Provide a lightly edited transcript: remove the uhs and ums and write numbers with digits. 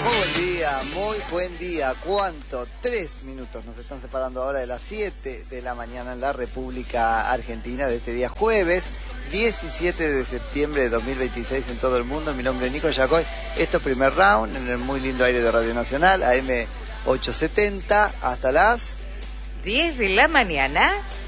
Muy buen día. ¿Cuánto? 3 minutos nos están separando ahora de las 7 de la mañana en la República Argentina de este día jueves 17 de septiembre de 2026 en todo el mundo. Mi nombre es Nico Yacoy. Esto es Primer Round en el muy lindo aire de Radio Nacional, AM 870, hasta las 10 de la mañana.